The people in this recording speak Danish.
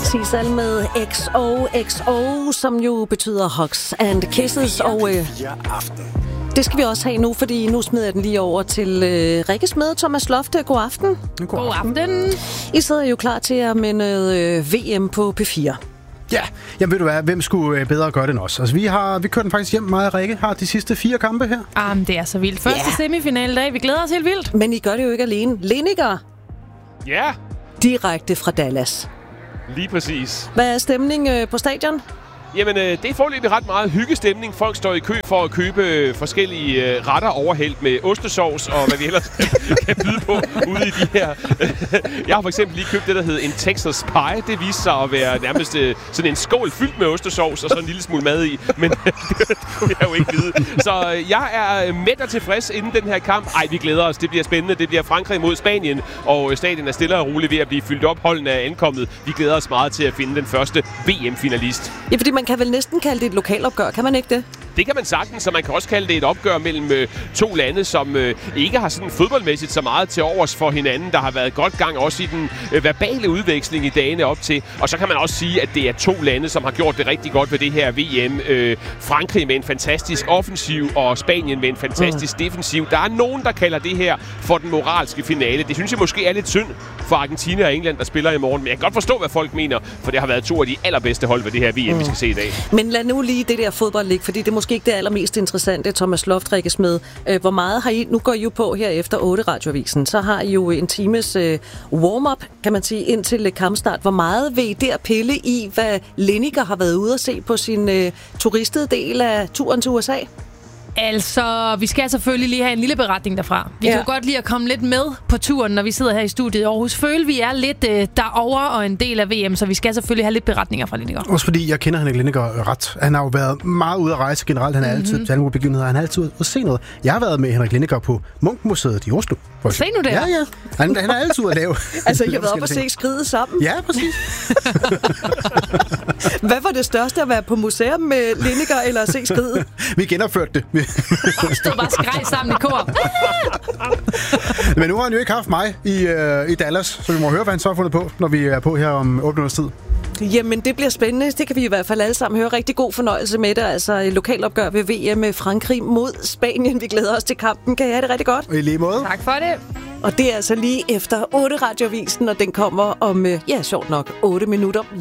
Sisal med XOXO, som jo betyder Hugs and Kisses. Og det skal vi også have nu, fordi nu smider jeg den lige over til Rikke Smed, Thomas Lofte. God aften. God aften. I sidder jo klar til at med noget VM på P4. Ja, jamen ved du hvad, hvem skulle bedre gøre det end os? Altså vi kører den faktisk hjem meget, Rikke. Har de sidste 4 kampe her. Det er så vildt. Første semifinale dag, vi glæder os helt vildt. Men I gør det jo ikke alene. Lineker. Ja. Direkte fra Dallas. Lige præcis. Hvad er stemning på stadion? Jamen, det er foreløbig ret meget hyggestemning. Folk står i kø for at købe forskellige retter overhældt med ostesauce og hvad vi ellers kan byde på ude i de her. Jeg har for eksempel lige købt det, der hedder en Texas Pie. Det viste sig at være nærmest sådan en skål fyldt med ostesauce og så en lille smule mad i. Men det kunne jeg jo ikke vide. Så jeg er mæt og tilfreds inden den her kamp. Vi glæder os. Det bliver spændende. Det bliver Frankrig mod Spanien, og stadion er stille og roligt ved at blive fyldt op. Holdene er ankommet. Vi glæder os meget til at finde den første VM-finalist. Ja, fordi man kan vel næsten kalde det et lokalopgør, kan man ikke det? Det kan man sagtens, så man kan også kalde det et opgør mellem to lande, som ikke har sådan fodboldmæssigt så meget til overs for hinanden. Der har været godt gang også i den verbale udveksling i dagene op til. Og så kan man også sige, at det er to lande, som har gjort det rigtig godt ved det her VM. Frankrig med en fantastisk offensiv, og Spanien med en fantastisk defensiv. Der er nogen, der kalder det her for den moralske finale. Det synes jeg måske er lidt synd for Argentina og England, der spiller i morgen. Men jeg kan godt forstå, hvad folk mener, for det har været to af de allerbedste hold ved det her VM, vi skal se i dag. Men lad nu lige det der fodbold ligge, fordi det er måske ikke det allermest interessante, Thomas Loft, Rikke Smed. Hvor meget har I, nu går I jo på her efter 8 radioavisen, så har I jo en times warm-up, kan man sige, indtil kampstart. Hvor meget vil I der pille i, hvad Lineker har været ude at se på sin turistede del af turen til USA? Altså, vi skal selvfølgelig lige have en lille beretning derfra. Vi kan jo godt lide at komme lidt med på turen, når vi sidder her i studiet i Aarhus. Føler vi er lidt derover og en del af VM, så vi skal selvfølgelig have lidt beretninger fra Lineker. Også fordi jeg kender Henrik Lineker ret. Han har jo været meget ude at rejse generelt. Han er altid til alle mulige begivenheder. Han er altid ude at se noget. Jeg har været med Henrik Lineker på Munch-museet i Oslo. Se nu der. Ja. Han er altid ude at lave. Altså, I har været op og se Skridet sammen? Ja, præcis. Hvad var det største at være på museum med Lineker eller at se Skridet? Vi genopførte det. Stod bare skreg sammen i kor. Men nu har han jo ikke haft mig i Dallas, så vi må høre, hvad han så har fundet på, når vi er på her om 8 minutters tid. Jamen, det bliver spændende. Det kan vi i hvert fald alle sammen høre. Rigtig god fornøjelse med det. Altså, lokalopgør ved VM med Frankrig mod Spanien. Vi glæder os til kampen. Kan I have det rigtig godt? Og i lige måde. Tak for det. Og det er altså lige efter 8 radioavisen, og den kommer om, sjovt nok, 8 minutter.